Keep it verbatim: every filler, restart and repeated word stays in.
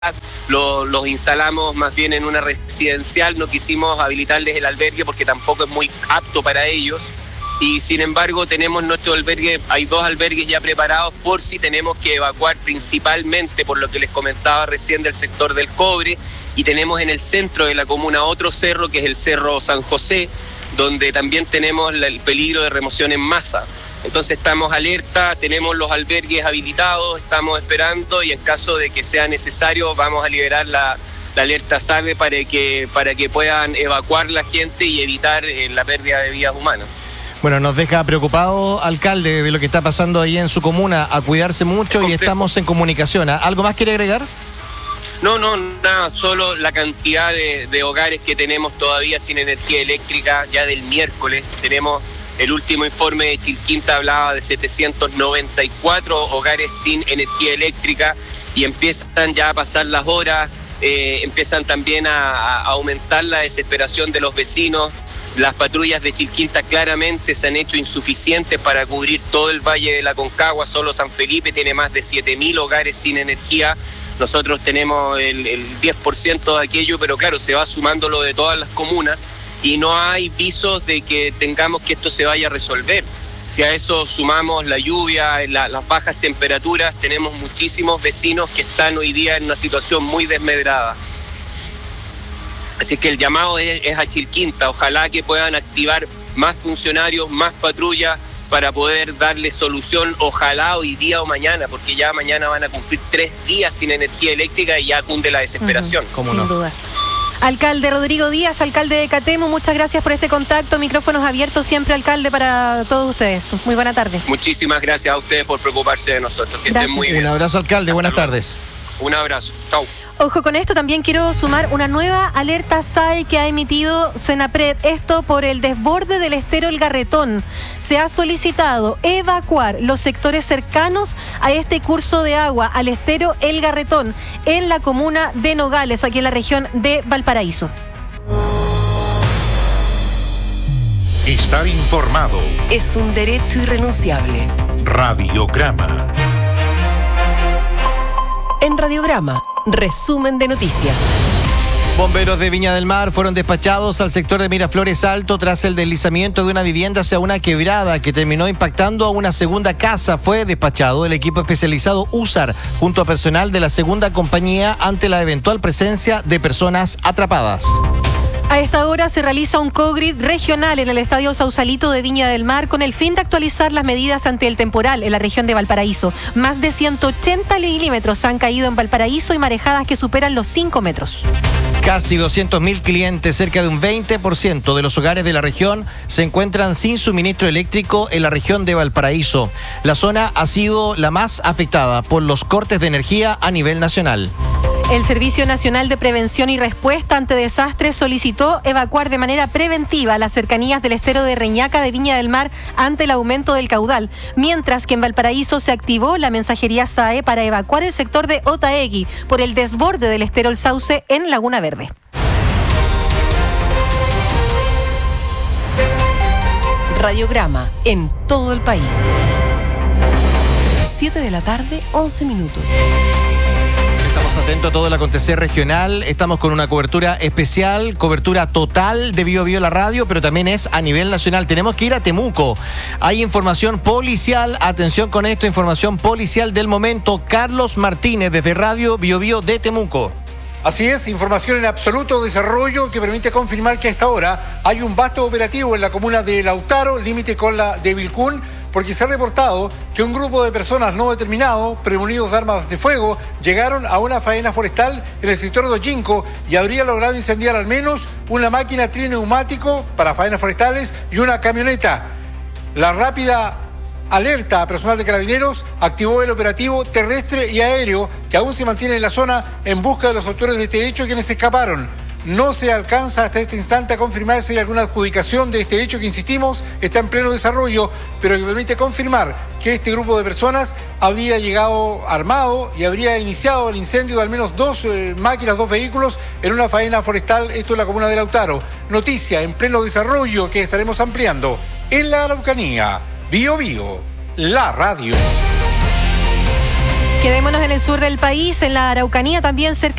lo, los instalamos más bien en una residencial, no quisimos habilitarles el albergue porque tampoco es muy apto para ellos. Y sin embargo tenemos nuestro albergue, hay dos albergues ya preparados por si tenemos que evacuar, principalmente por lo que les comentaba recién del sector del cobre, y tenemos en el centro de la comuna otro cerro que es el Cerro San José, donde también tenemos el peligro de remoción en masa. Entonces estamos alerta, tenemos los albergues habilitados, estamos esperando y en caso de que sea necesario vamos a liberar la, la alerta SABE para que, para que puedan evacuar la gente y evitar eh, la pérdida de vidas humanas. Bueno, nos deja preocupado, alcalde, de lo que está pasando ahí en su comuna, a cuidarse mucho y estamos en comunicación. ¿Algo más quiere agregar? No, no, nada, solo la cantidad de, de hogares que tenemos todavía sin energía eléctrica ya del miércoles. Tenemos el último informe de Chilquinta, hablaba de setecientos noventa y cuatro hogares sin energía eléctrica y empiezan ya a pasar las horas, eh, empiezan también a, a aumentar la desesperación de los vecinos. Las patrullas de Chilquinta claramente se han hecho insuficientes para cubrir todo el Valle de la Concagua. Solo San Felipe tiene más de siete mil hogares sin energía. Nosotros tenemos el, el diez por ciento de aquello, pero claro, se va sumando lo de todas las comunas y no hay visos de que tengamos que esto se vaya a resolver. Si a eso sumamos la lluvia, la, las bajas temperaturas, tenemos muchísimos vecinos que están hoy día en una situación muy desmedrada. Así que el llamado es, es a Chilquinta, ojalá que puedan activar más funcionarios, más patrullas para poder darle solución, ojalá hoy día o mañana, porque ya mañana van a cumplir tres días sin energía eléctrica y ya cunde la desesperación. Uh-huh, ¿Cómo no? Sin duda. Alcalde Rodrigo Díaz, alcalde de Catemu, muchas gracias por este contacto, micrófonos abiertos siempre, alcalde, para todos ustedes. Muy buena tarde. Muchísimas gracias a ustedes por preocuparse de nosotros, que gracias. Estén muy bien. Un abrazo, alcalde, buenas tardes. Un abrazo, chau. Ojo con esto, también quiero sumar una nueva alerta S A E que ha emitido Senapred, esto por el desborde del estero El Garretón. Se ha solicitado evacuar los sectores cercanos a este curso de agua, al estero El Garretón, en la comuna de Nogales, aquí en la región de Valparaíso. Estar informado es un derecho irrenunciable. Radiograma. En Radiograma, resumen de noticias. Bomberos de Viña del Mar fueron despachados al sector de Miraflores Alto tras el deslizamiento de una vivienda hacia una quebrada que terminó impactando a una segunda casa. Fue despachado el equipo especializado USAR junto a personal de la segunda compañía ante la eventual presencia de personas atrapadas. A esta hora se realiza un COGRID regional en el Estadio Sausalito de Viña del Mar con el fin de actualizar las medidas ante el temporal en la región de Valparaíso. Más de ciento ochenta milímetros han caído en Valparaíso y marejadas que superan los cinco metros. Casi doscientos mil clientes, cerca de un veinte por ciento de los hogares de la región, se encuentran sin suministro eléctrico en la región de Valparaíso. La zona ha sido la más afectada por los cortes de energía a nivel nacional. El Servicio Nacional de Prevención y Respuesta ante Desastres solicitó evacuar de manera preventiva las cercanías del estero de Reñaca de Viña del Mar ante el aumento del caudal, mientras que en Valparaíso se activó la mensajería S A E para evacuar el sector de Otaegui por el desborde del estero El Sauce en Laguna Verde. Radiograma en todo el país. siete de la tarde, once minutos. Estamos atentos a todo el acontecer regional, estamos con una cobertura especial, cobertura total de Bio Bio la radio, pero también es a nivel nacional. Tenemos que ir a Temuco. Hay información policial, atención con esto, información policial del momento. Carlos Martínez desde Radio Bio Bio de Temuco. Así es, información en absoluto desarrollo que permite confirmar que a esta hora hay un vasto operativo en la comuna de Lautaro, límite con la de Vilcún, porque se ha reportado que un grupo de personas no determinados, premonidos de armas de fuego, llegaron a una faena forestal en el sector de Ochinco y habría logrado incendiar al menos una máquina trineumático para faenas forestales y una camioneta. La rápida alerta a personal de Carabineros activó el operativo terrestre y aéreo que aún se mantiene en la zona en busca de los autores de este hecho quienes escaparon. No se alcanza hasta este instante a confirmar si hay alguna adjudicación de este hecho que, insistimos, está en pleno desarrollo, pero que permite confirmar que este grupo de personas habría llegado armado y habría iniciado el incendio de al menos dos eh, máquinas, dos vehículos en una faena forestal, esto en la comuna de Lautaro. Noticia en pleno desarrollo que estaremos ampliando en la Araucanía. Bio Bio, la radio. Quedémonos en el sur del país, en la Araucanía también cerca